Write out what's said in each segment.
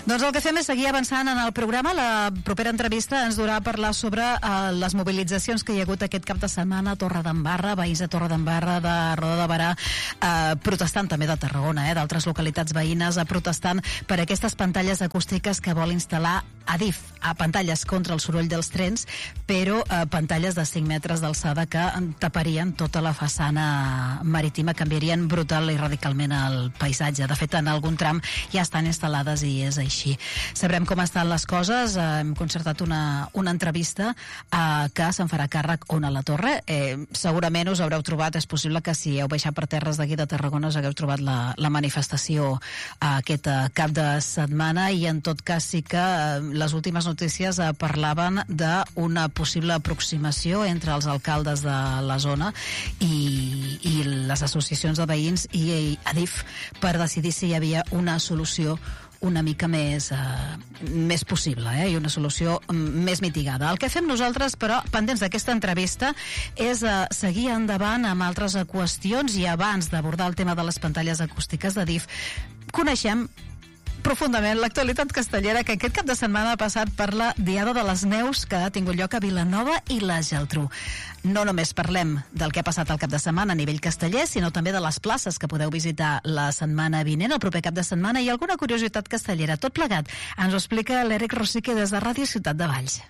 Doncs el que fem és seguir avançant en el programa. La propera entrevista ens durà a parlar sobre les mobilitzacions que hi ha hagut aquest cap de setmana a Torredembarra, veïns de Torredembarra, de Roda de Barà, protestant també de Tarragona, d'altres localitats veïnes, protestant per aquestes pantalles acústiques que vol instal·lar Adif, pantalles contra el soroll dels trens, però pantalles de 5 metres d'alçada que taparien tota la façana marítima, canviarien brutal i radicalment el paisatge. De fet, en algun tram ja estan instal·lades i és així. Sabrem com estan les coses. Hem concertat una entrevista que se'n farà càrrec Ona La Torre. Segurament us haureu trobat, és possible que si heu baixat per terres d'aquí de Tarragona us hagueu trobat la manifestació aquest cap de setmana, i en tot cas sí que les últimes notícies parlaven d'una possible aproximació entre els alcaldes de la zona i les associacions de veïns i Adif per decidir si hi havia una solució una mica més possible, i una solució més mitigada. El que fem nosaltres, però, pendents d'aquesta entrevista, és seguir endavant amb altres qüestions, i abans d'abordar el tema de les pantalles acústiques d'Adif, coneixem profundament l'actualitat castellera, que aquest cap de setmana ha passat per la Diada de les Neus que ha tingut lloc a Vilanova i la Geltrú. No només parlem del que ha passat el cap de setmana a nivell casteller, sinó també de les places que podeu visitar la setmana vinent, el proper cap de setmana, i alguna curiositat castellera. Tot plegat ens ho explica l'Eric Rosique des de Ràdio Ciutat de Valls.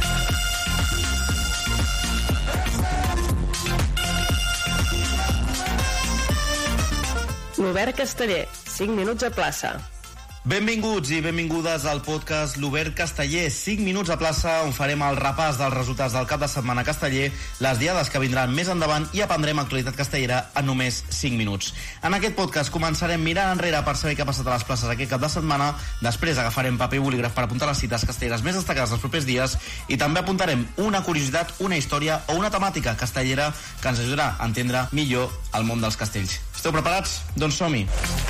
L'Obert Casteller, 5 minuts a plaça. Benvinguts i benvingudes al podcast L'Obert Casteller, 5 minuts a plaça, on farem el repàs dels resultats del cap de setmana casteller, les diades que vindran més endavant, i aprendrem actualitat castellera en només 5 minuts. En aquest podcast començarem mirant enrere per saber què ha passat a les places aquest cap de setmana, després agafarem paper i bolígraf per apuntar les cites castelleres més destacades dels propers dies, i també apuntarem una curiositat, una història o una temàtica castellera que ens ajudarà a entendre millor el món dels castells. Esteu preparats? Doncs som-hi!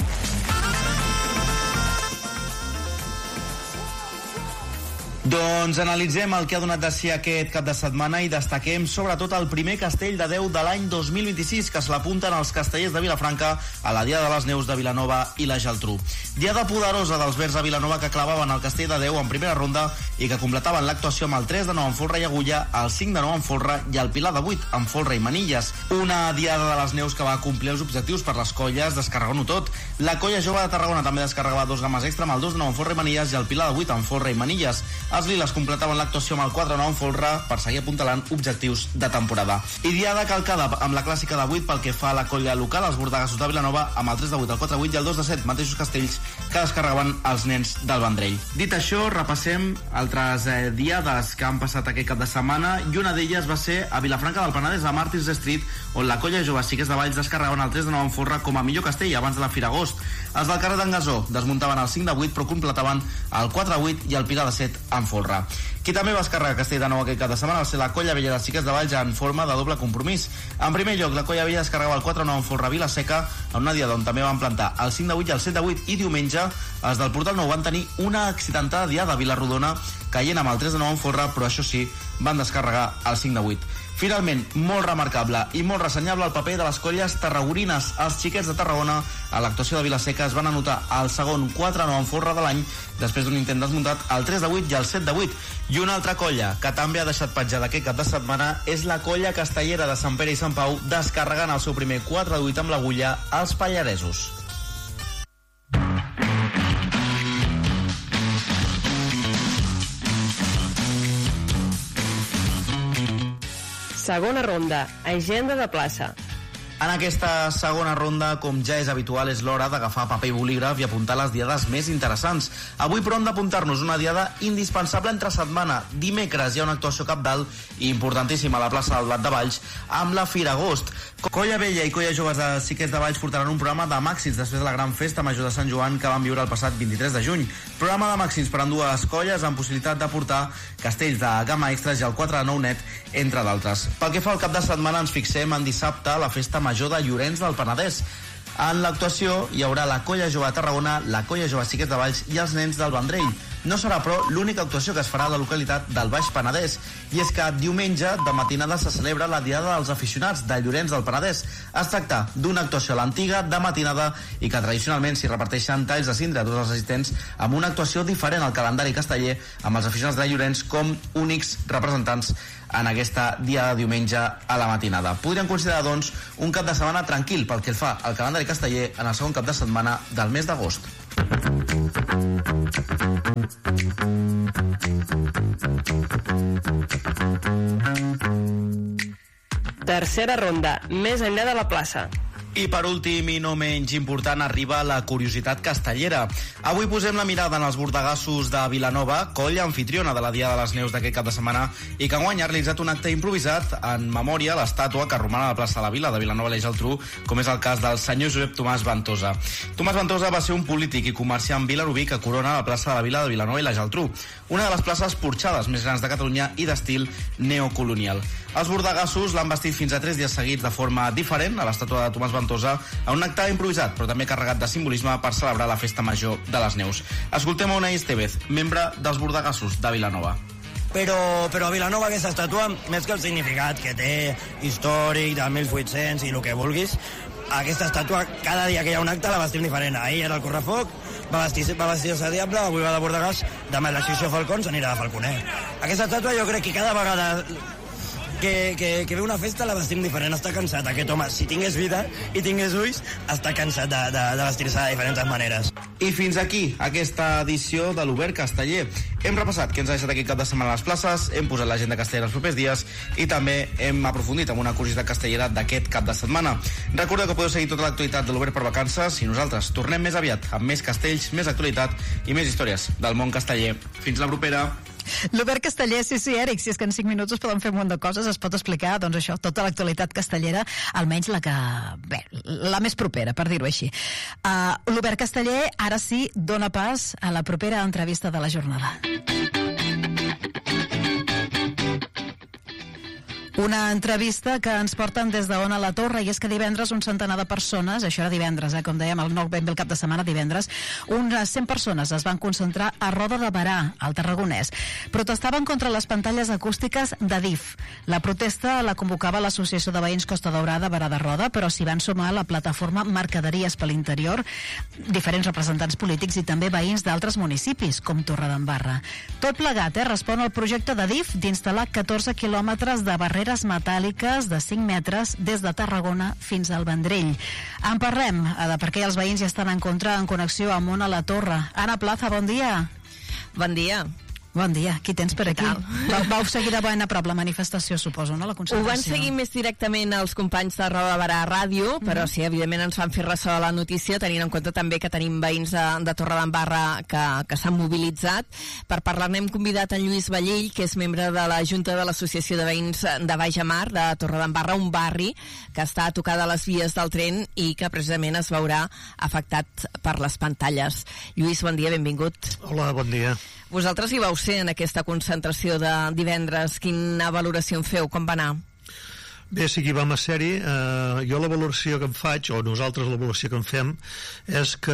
Doncs analitzem el que ha donat de si aquest cap de setmana i destaquem sobretot el primer castell de Déu de l'any 2026, que se l'apunten els castellers de Vilafranca a la Diada de les Neus de Vilanova i la Geltrú. Diada poderosa dels verds de Vilanova, que clavaven el castell de Déu en primera ronda i que completaven l'actuació amb el 3 de 9 en folre i agulla, el 5 de 9 en folre i el pilar de 8 en folre i manilles. Una Diada de les Neus que va complir els objectius per les colles descarregant-ho tot. La colla jove de Tarragona també descarregava 2 games extra amb el 2 de 9 en folre i manilles i el pilar de 8 en folre i manilles. Els liles completaven l'actuació amb el 4 de 9 en folre per seguir apuntalant objectius de temporada. I diada calcada amb la clàssica de 8 pel que fa a la colla local, els bordegassos de Vilanova, amb el 3 de 8, el 4 de 8 i el 2 de 7, mateixos castells que descarregaven els nens del Vendrell. Dit això, repassem altres diades que han passat aquest cap de setmana, i una d'elles va ser a Vilafranca del Penedès, a Martins Street, on la colla jove Xiquets de Valls descarregaven el 3 de 9 en folre com a millor castell abans de la Fira Agost. Els del carrer d'en Gasó desmuntaven el 5 de 8 però completaven el 4 de 8 i el pilar de 7 en folre. Qui també va descarregar castell de nou aquest cap de setmana va ser la colla vella de Xiquets de Valls en forma de doble compromís. En primer lloc, la colla vella descarregava el 4 de 9 en folre a Vilaseca, en una diada on també van plantar el 5 de 8 i el 7 de 8, i diumenge els del Portal Nou van tenir una accidentada diada a Vilarrodona, caient amb el 3 de 9 en folre, però això sí, van descarregar el 5 de 8. Finalment, molt remarcable i molt ressenyable el paper de les colles tarragorines. Els Xiquets de Tarragona, a l'actuació de Vilaseca, es van anotar el segon 4 de 9 en folre de l'any, després d'un intent desmuntat, el 3 de 8 i el 7 de 8. I una altra colla que també ha deixat petjada aquest cap de setmana és la colla castellera de Sant Pere i Sant Pau, descarregant el seu primer 4 de 8 amb l'agulla als pallaresos. Segona ronda, agenda de plaça. En aquesta segona ronda, com ja és habitual, és l'hora d'agafar paper i bolígraf i apuntar les diades més interessants. Avui, però, hem d'apuntar-nos una diada indispensable entre setmana. Dimecres hi ha una actuació cabdal i importantíssima a la plaça del Blat de Valls amb la Fira Agost. Colla Vella i Colla Joves de Xiquets de Valls portaran un programa de màxims després de la gran festa major de Sant Joan que van viure el passat 23 de juny. Programa de màxims per a dues colles amb possibilitat de portar castells de gamma extras i el 4 de 9 net, entre d'altres. Pel que fa al cap de setmana, ens fixem en dissabte, la festa major de Llorenç del Penedès. En l'actuació hi haurà la Colla Jove de Tarragona, la Colla Jove Xiquets de Valls i els nens del Vendrell. No serà, però, l'única actuació que es farà a la localitat del Baix Penedès. I és que diumenge de matinada se celebra la Diada dels Aficionats de Llorenç del Penedès. Es tracta d'una actuació a l'antiga de matinada i que tradicionalment s'hi reparteixen talls de cindre a tots els assistents amb una actuació diferent al calendari casteller, amb els aficionats de Llorenç com únics representants en aquesta Diada de diumenge a la matinada. Podríem considerar, doncs, un cap de setmana tranquil pel que fa al calendari casteller en el segon cap de setmana del mes d'agost. Tercera ronda, més enllà de la plaça. I per últim, i no menys important, arriba la curiositat castellera. Avui posem la mirada en els bordegassos de Vilanova, colla anfitriona de la Diada de les Neus d'aquest cap de setmana, i que enguany ha realitzat un acte improvisat en memòria a l'estàtua que romana a la plaça de la Vila de Vilanova i la Geltrú, com és el cas del senyor Josep Tomàs Ventosa. Tomàs Ventosa va ser un polític i comerciant vilaroví que corona la plaça de la Vila de Vilanova i la Geltrú, una de les places porxades més grans de Catalunya i d'estil neocolonial. Els bordegassos l'han vestit fins a 3 dies seguits de forma diferent a l'estàtua de Tomàs Ventosa, a un acte improvisat, però també carregat de simbolisme per celebrar la festa major de les Neus. Escoltem a Unai Estevez, membre dels bordegassos de Vilanova. Però a Vilanova aquesta estàtua, més que el significat que té històric del 1800 i el que vulguis, aquesta estàtua, cada dia que hi ha un acte la vestim diferent. Ahir era el correfoc, va vestir-se de diable, avui va de bordegàs, demà l'exhibició Falcons anirà de falconer. Aquesta estàtua jo crec que cada vegada que ve una festa la vestim diferent. Està cansat aquest home, si tingués vida i tingués ulls, està cansat de vestir-se de diferents maneres. I fins aquí aquesta edició de l'Obert Casteller. Hem repassat què ens ha deixat aquest cap de setmana a les places, hem posat l'agenda castellera els propers dies i també hem aprofundit en una curiositat castellera d'aquest cap de setmana. Recordeu que podeu seguir tota l'actualitat de l'Obert per vacances i nosaltres tornem més aviat amb més castells, més actualitat i més històries del món casteller. Fins la propera. L'Obert Casteller, sí, Eric, si és que en 5 minuts es poden fer un munt de coses, es pot explicar, doncs això, tota l'actualitat castellera, almenys la que, bé, la més propera, per dir-ho així. L'Obert Casteller, ara sí, dona pas a la propera entrevista de la jornada. Una entrevista que ens porten des d'Ona la Torre, i és que divendres un centenar de persones, això era divendres, com dèiem, el nou ben bé el cap de setmana, divendres, unes 100 persones es van concentrar a Roda de Berà, al Tarragonès. Protestaven contra les pantalles acústiques de DIF. La protesta la convocava l'Associació de Veïns Costa Daurada, Berà de Roda, però s'hi van sumar la plataforma Mercaderies per l'Interior, diferents representants polítics i també veïns d'altres municipis, com Torredembarra. Tot plegat, respon al projecte de DIF d'instal·lar 14 quilòmetres de barreres metàl·liques de 5 metres des de Tarragona fins al Vendrell. En parlem de per què els veïns ja estan en contra en connexió amb Ona la Torre. Anna Plaza, bon dia. Bon dia. Bon dia, qui tens per aquí? Vau seguir de ben a prop la manifestació, suposo, no? La concentració. Ho van seguir més directament els companys de Roda de Berà Ràdio, però sí, evidentment ens van fer ressò de la notícia, tenint en compte també que tenim veïns de Torredembarra que s'han mobilitzat. Per parlar-ne hem convidat en Lluís Vallell, que és membre de la Junta de l'Associació de Veïns de Baix-Amar, de Torredembarra, un barri que està a tocar de les vies del tren i que precisament es veurà afectat per les pantalles. Lluís, bon dia, benvingut. Hola, bon dia. Vosaltres hi vau ser en aquesta concentració de divendres. Quina valoració en feu? Com va anar? Bé, sí que hi vam a ser-hi. Jo la valoració que em faig, o nosaltres la valoració que en fem, és que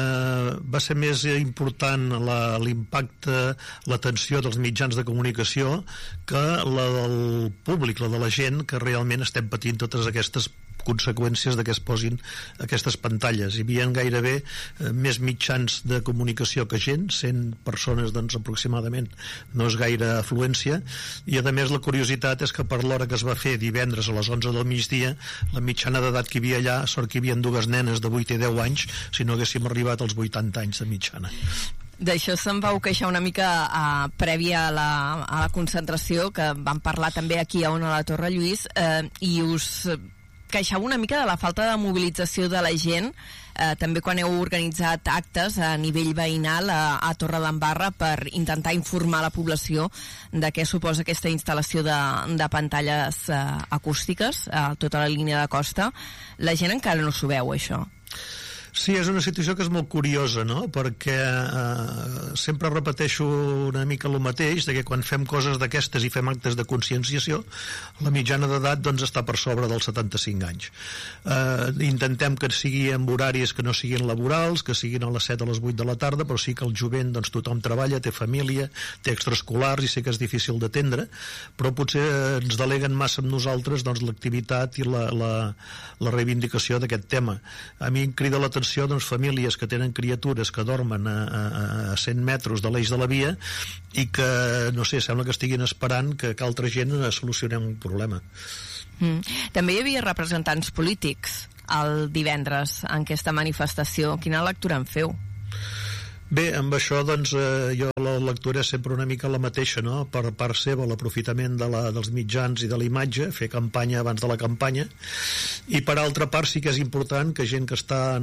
va ser més important l'impacte, l'atenció dels mitjans de comunicació que la del públic, la de la gent, que realment estem patint totes aquestes conseqüències de que es posin aquestes pantalles. Hi havia gairebé més mitjans de comunicació que gent, 100 persones doncs aproximadament, no és gaire afluència, i a més la curiositat és que per l'hora que es va fer divendres a les 11 del migdia, la mitjana d'edat que hi havia allà, sort que hi havia 2 nenes de 8 i 10 anys, si no haguéssim arribat als 80 anys de mitjana. D'això se'n vau queixar una mica prèvia a la concentració, que vam parlar també aquí a Ona la Torre, Lluís, i us queixava una mica de la falta de mobilització de la gent, també quan heu organitzat actes a nivell veïnal a Torredembarra per intentar informar la població de què suposa aquesta instal·lació de pantalles acústiques a tota la línia de costa. La gent encara no s'ho veu, això. Sí, és una situació que és molt curiosa, no? Perquè sempre repeteixo una mica el mateix, de que quan fem coses d'aquestes i fem actes de conscienciació, la mitjana d'edat doncs està per sobre dels 75 anys. Intentem que sigui amb horaris que no siguin laborals, que siguin a les 7 a les 8 de la tarda, però sí que el jovent doncs tothom treballa, té família, té extraescolars i sé que és difícil d'atendre, però potser ens deleguen massa amb nosaltres doncs l'activitat i la reivindicació d'aquest tema. A mi em crida l'atenció doncs, famílies que tenen criatures que dormen a 100 metres de l'eix de la via i que, no sé, sembla que estiguin esperant que altra gent solucionem un problema. També hi havia representants polítics el divendres en aquesta manifestació. Quina lectura en feu? Bé, amb això, doncs, jo la lectura és sempre una mica la mateixa, no? Per part seva, l'aprofitament dels mitjans i de la imatge, fer campanya abans de la campanya, i per altra part sí que és important que gent que està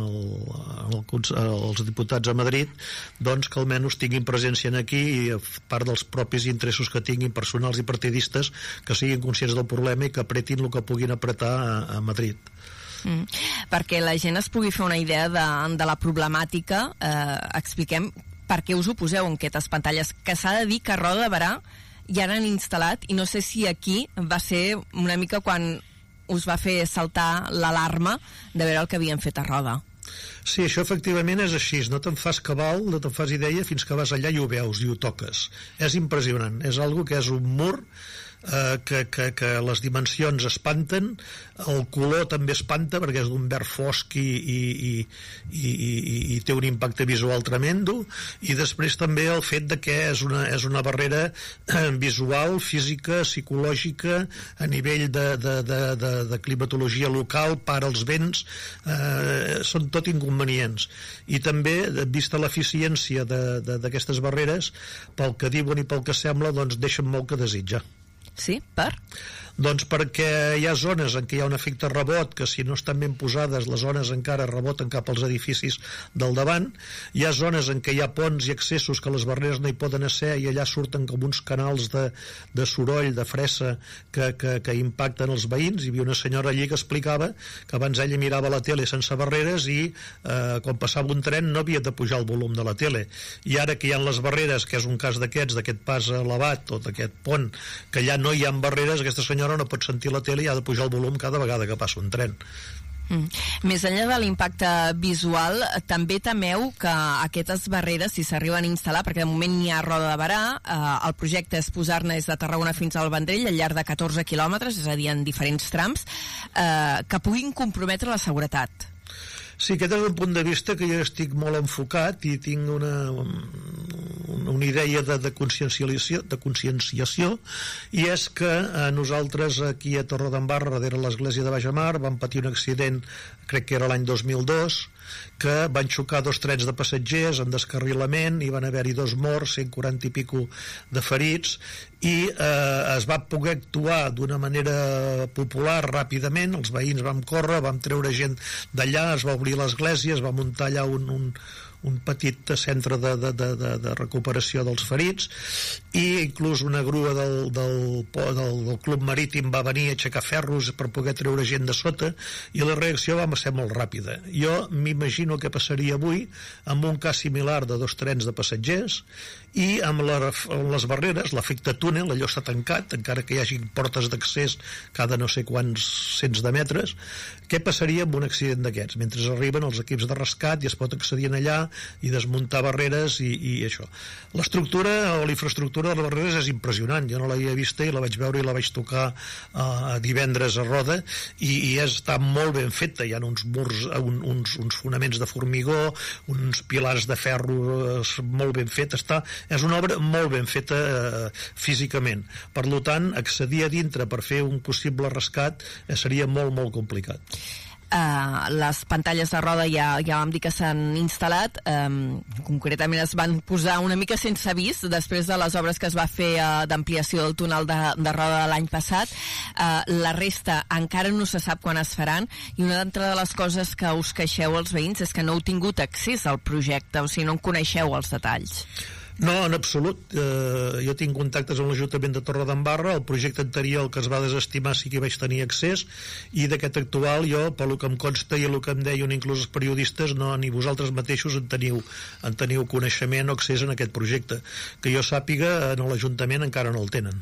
els diputats a Madrid, doncs que almenys tinguin presència aquí i a part dels propis interessos que tinguin personals i partidistes, que siguin conscients del problema i que apretin el que puguin apretar a Madrid. Perquè la gent es pugui fer una idea de la problemàtica, expliquem per què us oposeu a aquestes pantalles, que s'ha de dir que a Roda de Berà ja n'han instal·lat, i no sé si aquí va ser una mica quan us va fer saltar l'alarma de veure el que havien fet a Roda. Sí, això efectivament és així, no te'n fas cabal, no te'n fas idea fins que vas allà i ho veus i ho toques. És impressionant, és algo que és un mur que les dimensions espanten, el color també espanta perquè és d'un verd fosc i té un impacte visual tremendo, i després també el fet de que és una barrera visual, física, psicològica, a nivell de climatologia local, para els vents, són tot inconvenients. I també, vista l'eficiència d'aquestes barreres, pel que diuen i pel que sembla, doncs deixen molt que desitjar. Sí? Per? Doncs perquè hi ha zones en què hi ha un efecte rebot, que si no estan ben posades les zones encara reboten cap als edificis del davant. Hi ha zones en què hi ha ponts i accessos que les barreres no hi poden ser i allà surten com uns canals de soroll, de fressa que impacten els veïns. Hi havia una senyora allí que explicava que abans ella mirava la tele sense barreres i quan passava un tren no havia de pujar el volum de la tele, i ara que hi ha les barreres, que és un cas d'aquest pas elevat o d'aquest pont, que allà no hi ha barreres, aquesta senyora no pot sentir la tele i ha de pujar el volum cada vegada que passa un tren. Més enllà de l'impacte visual, també temeu que aquestes barreres, si s'arriben a instal·lar, perquè de moment n'hi ha a Roda de Berà, el projecte és posar-ne des de Tarragona fins al Vendrell al llarg de 14 quilòmetres, és a dir, en diferents trams, que puguin comprometre la seguretat. Sí, aquest és un punt de vista que jo estic molt enfocat i tinc una idea de conscienciació, i és que nosaltres aquí a Torredembarra, darrere l'església de Bajamar, vam patir un accident, crec que era l'any 2002, que van xocar dos trens de passatgers en descarrilament i van haver-hi 2 morts, 140 i pico de ferits, i es va poder actuar d'una manera popular ràpidament. Els veïns vam córrer, vam treure gent d'allà, es va obrir l'església, es va muntar allà un petit centre de recuperació dels ferits, i inclús una grua del Club Marítim va venir a aixecar ferros per poder treure gent de sota, i la reacció va ser molt ràpida. Jo m'imagino què passaria avui amb un cas similar de 2 trens de passatgers, i amb les barreres, l'efecte túnel, allò està tancat, encara que hi hagi portes d'accés cada no sé quants cents de metres. Què passaria amb un accident d'aquests? Mentre arriben els equips de rescat i es pot accedir allà i desmuntar barreres i això. L'estructura o la infraestructura de les barreres és impressionant. Jo no l'havia vista i la vaig veure i la vaig tocar divendres a Roda, i està molt ben feta. Hi ha uns murs, uns fonaments de formigó, uns pilars de ferro molt ben fet. És una obra molt ben feta físicament. Per tant, accedir a dintre per fer un possible rescat seria molt, molt complicat. Les pantalles de Roda ja vam dir que s'han instal·lat, concretament es van posar una mica sense avís després de les obres que es va fer d'ampliació del túnel de Roda l'any passat. La resta encara no se sap quan es faran, i una d'entre de les coses que us queixeu als veïns és que no heu tingut accés al projecte, o sigui, no en coneixeu els detalls. No, en absolut. Jo tinc contactes amb l'Ajuntament de Torredembarra. El projecte anterior, el que es va desestimar, sí que hi vaig tenir accés, i d'aquest actual jo, pel que em consta i el que em deien inclús els periodistes, no, ni vosaltres mateixos en teniu coneixement o accés en aquest projecte. Que jo sàpiga, en l'Ajuntament encara no el tenen.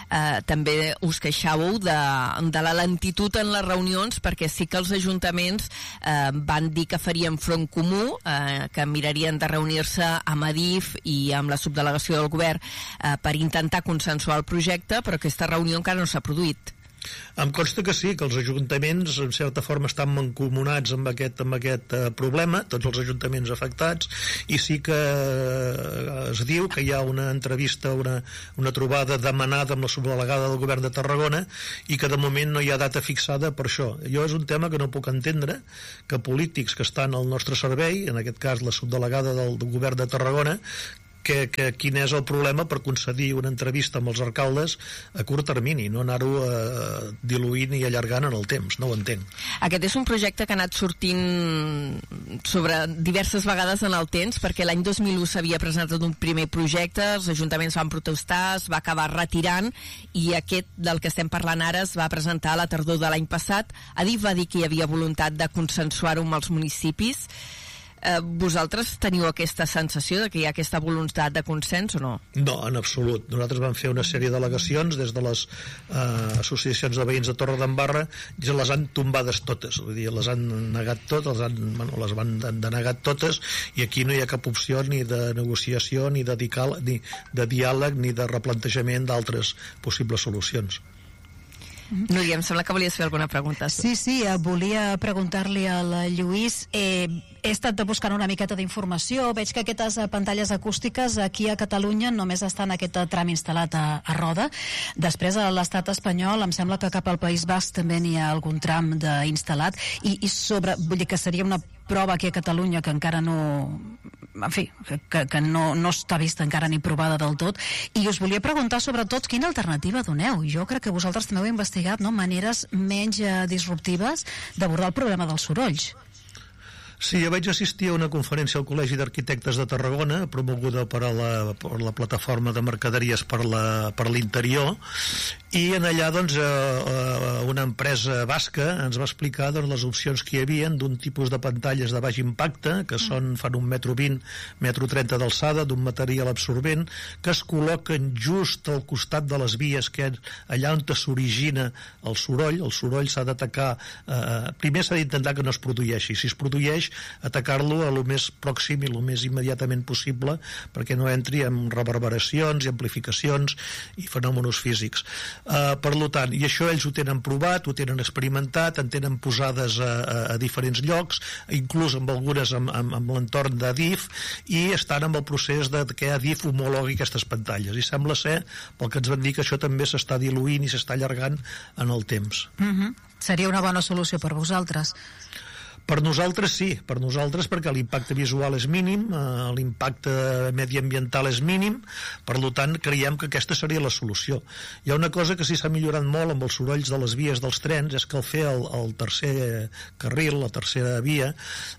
També us queixàveu de la lentitud en les reunions, perquè sí que els ajuntaments van dir que farien front comú, que mirarien de reunir-se amb Adif i amb la subdelegació del govern per intentar consensuar el projecte, però aquesta reunió encara no s'ha produït. Em consta que sí, que els ajuntaments en certa forma estan mancomunats amb aquest problema, tots els ajuntaments afectats, i sí que es diu que hi ha una entrevista, una trobada demanada amb la subdelegada del govern de Tarragona, i que de moment no hi ha data fixada per això. Jo és un tema que no puc entendre, que polítics que estan al nostre servei, en aquest cas la subdelegada del govern de Tarragona, que quin és el problema per concedir una entrevista amb els alcaldes a curt termini, no anar-ho diluint i allargant en el temps, no ho entenc. Aquest és un projecte que ha anat sortint sobre diverses vegades en el temps, perquè l'any 2001 s'havia presentat un primer projecte, els ajuntaments van protestar, es va acabar retirant, i aquest del que estem parlant ara es va presentar a la tardor de l'any passat. Adif va dir que hi havia voluntat de consensuar-ho amb els municipis. Vosaltres teniu aquesta sensació de que hi ha aquesta voluntat de consens o no? No, en absolut. Nosaltres vam fer una sèrie d'al·legacions des de les associacions de veïns de Torredembarra, i les han tombades totes, vull dir, les han negat totes, les van denegar totes, i aquí no hi ha cap opció ni de negociació, ni de diàleg, ni de replantejament d'altres possibles solucions. Núria, em sembla que volies fer alguna pregunta. Sí, volia preguntar-li al Lluís. He estat buscant una miqueta d'informació. Veig que aquestes pantalles acústiques aquí a Catalunya només estan aquest tram instal·lat a Roda. Després, a l'estat espanyol, em sembla que cap al País Basc també n'hi ha algun tram instal·lat. I vull dir que seria una prova aquí a Catalunya que encara no... En fi, que no està vista encara ni provada del tot. I us volia preguntar, sobretot, quina alternativa doneu? Jo crec que vosaltres també heu investigat, no?, maneres menys disruptives d'abordar el problema dels sorolls. Sí, jo vaig assistir a una conferència al Col·legi d'Arquitectes de Tarragona, promoguda per la plataforma de mercaderies per l'interior, i en allà doncs, una empresa basca ens va explicar les opcions que hi havia d'un tipus de pantalles de baix impacte, que fan 1,20 m, 1,30 m d'alçada, d'un material absorbent, que es col·loquen just al costat de les vies, que és allà on s'origina el soroll s'ha d'atacar, primer s'ha d'intentar que no es produeixi, si es produeix atacar-lo a lo més pròxim i lo més immediatament possible, perquè no entri en reverberacions i amplificacions i fenòmenos físics. Per tant, i això ells ho tenen provat, ho tenen experimentat, en tenen posades a diferents llocs, inclús amb algunes amb l'entorn d'Adif, i estan amb el procés de que Adif homologui aquestes pantalles, i sembla ser, pel que ens van dir, que això també s'està diluint i s'està allargant en el temps. Seria una bona solució per vosaltres? Per nosaltres sí, perquè l'impacte visual és mínim, l'impacte mediambiental és mínim, per tant creiem que aquesta seria la solució. Hi ha una cosa que sí s'ha millorat molt amb els sorolls de les vies dels trens, és que al fer el tercer carril, la tercera via,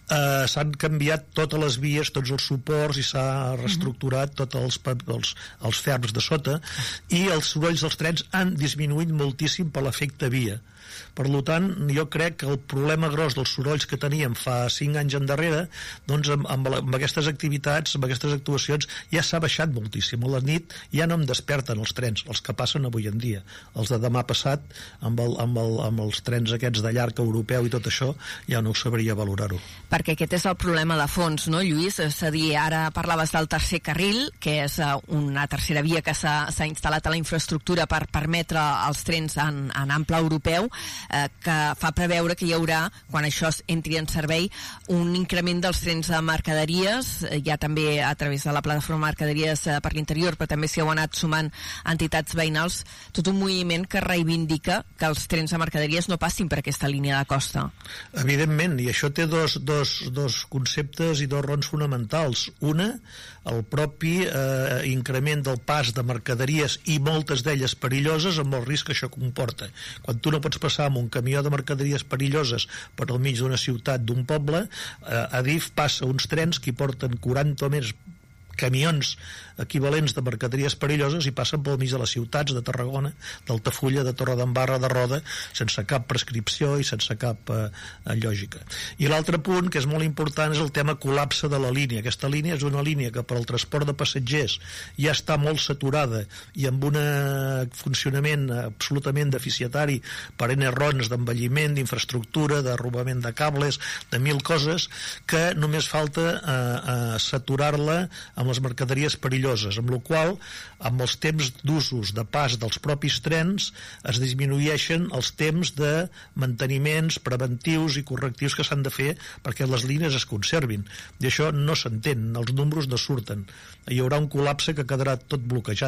s'han canviat totes les vies, tots els suports, i s'ha reestructurat tots els ferms de sota, i els sorolls dels trens han disminuït moltíssim per l'efecte via. Per tant, jo crec que el problema gros dels sorolls que teníem fa 5 anys endarrere, doncs amb aquestes activitats, amb aquestes actuacions, ja s'ha baixat moltíssim. A la nit ja no em desperten els trens, els que passen avui en dia. Els de demà passat, amb els trens aquests de llarg europeu i tot això, ja no ho sabria valorar-ho. Perquè aquest és el problema de fons, no, Lluís? És a dir, ara parlaves del tercer carril, que és una tercera via que s'ha instal·lat a la infraestructura per permetre els trens en ample europeu, que fa preveure que hi haurà, quan això entri en servei, un increment dels trens de mercaderies, ja també a través de la plataforma Mercaderies per l'Interior, però també s'hi heu anat sumant entitats veïnals, tot un moviment que reivindica que els trens de mercaderies no passin per aquesta línia de costa. Evidentment, i això té dos conceptes i dos raons fonamentals. Una, el propi increment del pas de mercaderies, i moltes d'elles perilloses, amb el risc que això comporta. Quan tu no pots passar amb un camió de mercaderies perilloses per al mig d'una ciutat, d'un poble, Adif passa uns trens que hi porten 40 o més camions equivalents de mercaderies perilloses i passen pel mig de les ciutats de Tarragona, d'Altafulla, de Torredembarra, de Roda, sense cap prescripció i sense cap lògica. I l'altre punt, que és molt important, és el tema col·lapse de la línia. Aquesta línia és una línia que per al transport de passatgers ja està molt saturada i amb un funcionament absolutament deficitari per raons d'envelliment, d'infraestructura, de robament de cables, de mil coses, que només falta saturar-la amb les mercaderies perilloses, amb la qual amb els temps d'usos de pas dels propis trens es disminueixen els temps de manteniments preventius i correctius que s'han de fer perquè les línies es conservin. I això no s'entén, els números no surten. Hi haurà un col·lapse que quedarà tot bloquejat.